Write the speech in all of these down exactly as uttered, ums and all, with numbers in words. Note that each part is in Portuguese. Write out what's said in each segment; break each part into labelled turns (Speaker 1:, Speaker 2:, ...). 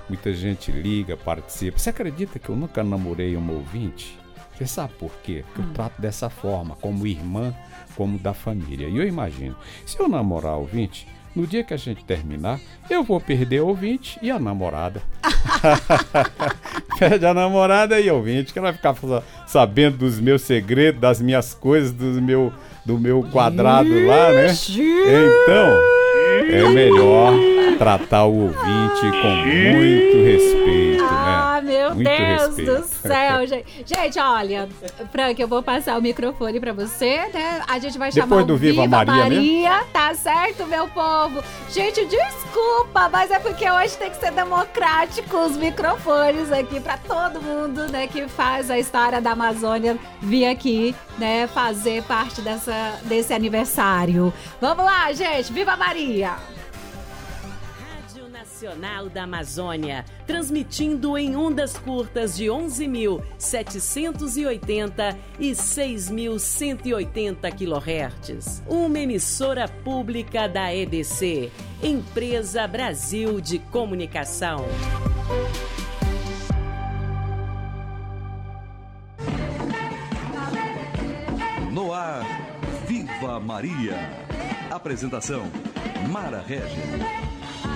Speaker 1: muita gente liga, participa. Você acredita que eu nunca namorei uma ouvinte? Você sabe por quê? Porque eu trato dessa forma, como irmã, como da família. E eu imagino, se eu namorar ouvinte, no dia que a gente terminar, eu vou perder o ouvinte e a namorada. Perde a namorada e ouvinte, que ela vai ficar sabendo dos meus segredos, das minhas coisas, do meu, do meu quadrado lá, né? Então, é melhor tratar o ouvinte com muito respeito, né?
Speaker 2: Ah, meu
Speaker 1: muito
Speaker 2: Deus
Speaker 1: respeito.
Speaker 2: do céu, gente. Gente, olha, Frank, eu vou passar o microfone pra você, né? A gente vai chamar
Speaker 1: Depois do
Speaker 2: o
Speaker 1: Viva,
Speaker 2: Viva
Speaker 1: Maria,
Speaker 2: Maria, né? Tá certo, meu povo? Gente, desculpa, mas é porque hoje tem que ser democrático os microfones aqui pra todo mundo, né, que faz a história da Amazônia vir aqui, né, fazer parte dessa, desse aniversário. Vamos lá, gente. Viva Maria!
Speaker 3: Nacional da Amazônia, transmitindo em ondas curtas de onze mil setecentos e oitenta e seis mil cento e oitenta quilohertz. Uma emissora pública da E B C, Empresa Brasil de Comunicação.
Speaker 4: No ar, Viva Maria. Apresentação, Mara Regis.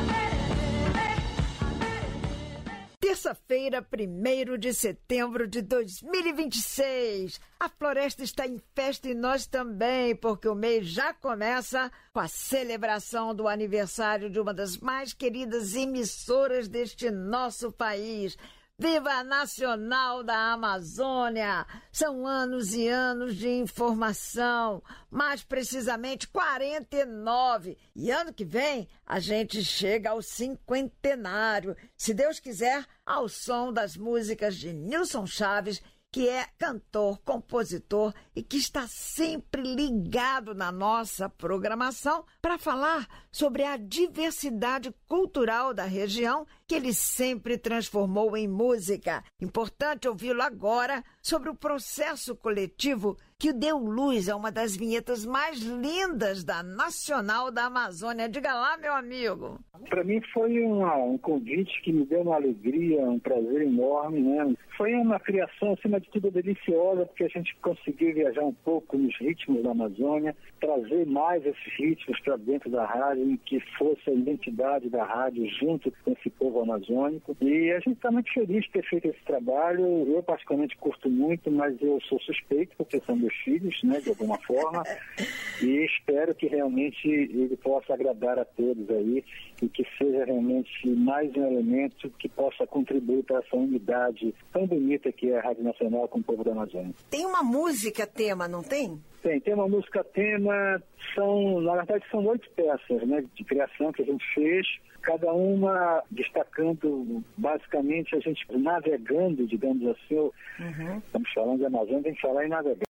Speaker 5: Terça-feira, primeiro de setembro de dois mil e vinte e seis. A floresta está em festa e nós também, porque o mês já começa com a celebração do aniversário de uma das mais queridas emissoras deste nosso país. Viva a Nacional da Amazônia! São anos e anos de informação, mais precisamente quarenta e nove. E ano que vem a gente chega ao cinquentenário, se Deus quiser, ao som das músicas de Nilson Chaves, que é cantor, compositor e que está sempre ligado na nossa programação para falar sobre a diversidade cultural da região que ele sempre transformou em música. Importante ouvi-lo agora sobre o processo coletivo que deu luz a uma das vinhetas mais lindas da Nacional da Amazônia. Diga lá, meu amigo.
Speaker 6: Para mim foi uma, um convite que me deu uma alegria, um prazer enorme, né? Foi uma criação, acima de tudo, deliciosa, porque a gente conseguiu viajar um pouco nos ritmos da Amazônia, trazer mais esses ritmos para dentro da rádio, que fosse a identidade da rádio junto com esse povo amazônico. E a gente está muito feliz de ter feito esse trabalho. Eu, particularmente, curto muito, mas eu sou suspeito, porque são meus filhos, né, de alguma forma, e espero que realmente ele possa agradar a todos aí e que seja realmente mais um elemento que possa contribuir para essa unidade tão bonita que é a Rádio Nacional com o povo da Amazônia.
Speaker 5: Tem uma música tema, não tem?
Speaker 6: Tem, tem uma música tema, são, na verdade são oito peças, né, de criação que a gente fez, cada uma destacando, basicamente, a gente navegando, digamos assim, uhum. Estamos falando de Amazônia, tem que falar em navegar.